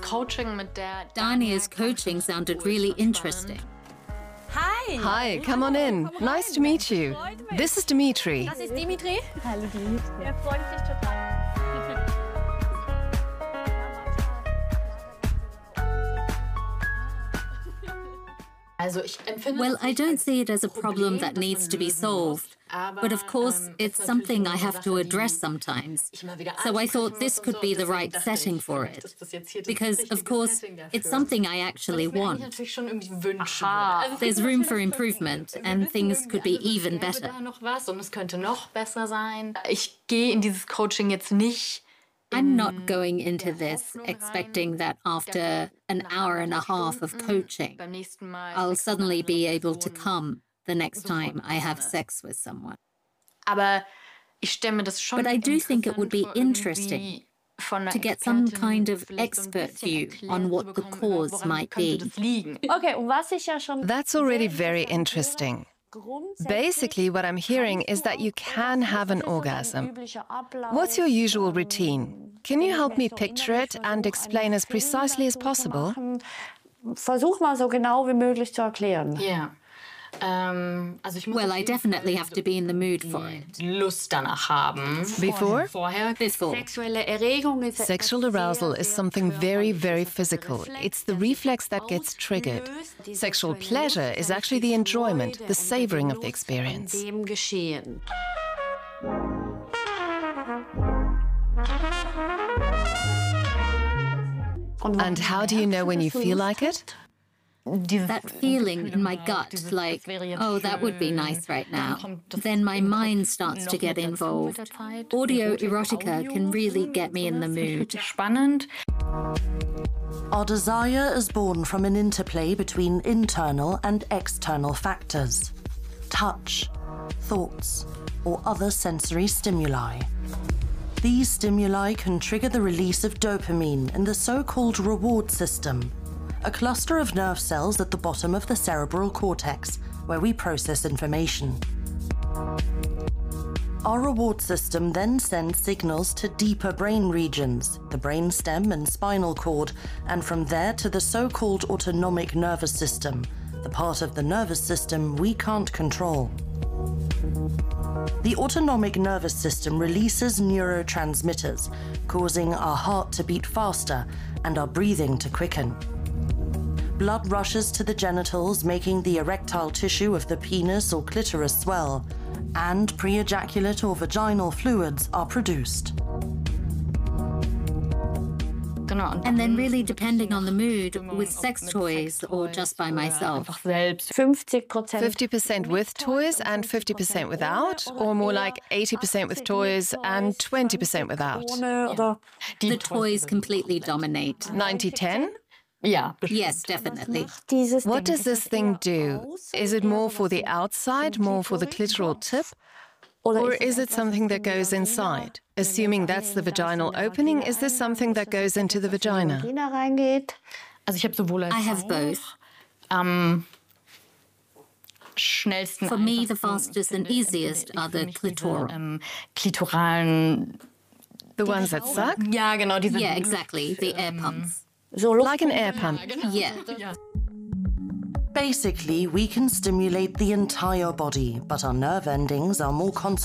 Dania's coaching sounded really interesting. Hi. Hi, come on in. Nice to meet you. This is Dimitri. Das ist Dimitri. Hallo Dimitri. Er freut sich total. Well, I don't see it as a problem that needs to be solved. But of course, it's something I have to address sometimes. So I thought this could be the right setting for it. Because, of course, it's something I actually want. There's room for improvement, and things could be even better. I'm not going into this expecting that after an hour and a half of coaching, I'll suddenly be able to come the next time I have sex with someone. But I do think it would be interesting to get some kind of expert view on what the cause might be. Okay, was ich ja schon... That's already very interesting. Basically, what I'm hearing is that you can have an orgasm. What's your usual routine? Can you help me picture it and explain as precisely as possible? Versuch mal so genau wie möglich zu erklären. Yeah. Well, I definitely have to be in the mood for it. Before? Before. Sexual arousal is something very, very physical. It's the reflex that gets triggered. Sexual pleasure is actually the enjoyment, the savoring of the experience. And how do you know when you feel like it? That feeling in my gut, like, oh, that would be nice right now. Then my mind starts to get involved. Audio erotica can really get me in the mood. Our desire is born from an interplay between internal and external factors. Touch, thoughts, or other sensory stimuli. These stimuli can trigger the release of dopamine in the so-called reward system, a cluster of nerve cells at the bottom of the cerebral cortex, where we process information. Our reward system then sends signals to deeper brain regions, the brainstem and spinal cord, and from there to the so-called autonomic nervous system, the part of the nervous system we can't control. The autonomic nervous system releases neurotransmitters, causing our heart to beat faster and our breathing to quicken. Blood rushes to the genitals, making the erectile tissue of the penis or clitoris swell, and pre-ejaculate or vaginal fluids are produced. And then really depending on the mood, with sex toys or just by myself. 50% with toys and 50% without? Or more like 80% with toys and 20% without? The toys completely dominate. 90-10? Yeah. Yes, definitely. What does this thing do? Is it more for the outside, more for the clitoral tip? Or is it something that goes inside? Assuming that's the vaginal opening, is this something that goes into the vagina? I have both. For me, the fastest and easiest are the clitoral. The ones that suck? Yeah, exactly. The air pumps. Like an air pump? Yeah. Basically, we can stimulate the entire body, but our nerve endings are more concentrated.